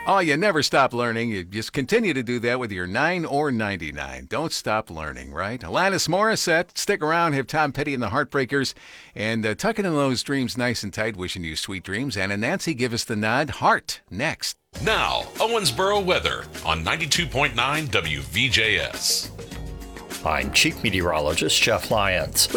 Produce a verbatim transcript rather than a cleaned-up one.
Oh, you never stop learning. You just continue to do that with your nine or ninety-nine. Don't stop learning, right? Alanis Morissette, stick around, have Tom Petty and the Heartbreakers, and uh, tucking in those dreams nice and tight, wishing you sweet dreams. Anna Nancy, give us the nod. Heart, next. Now, Owensboro weather on ninety-two point nine W V J S. I'm Chief Meteorologist Jeff Lyons.